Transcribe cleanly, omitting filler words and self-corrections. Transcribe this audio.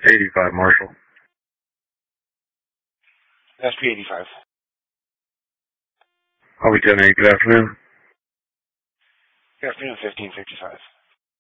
85 Marshall. SP 85. Harvey 10-8, good afternoon. Good afternoon, 1555.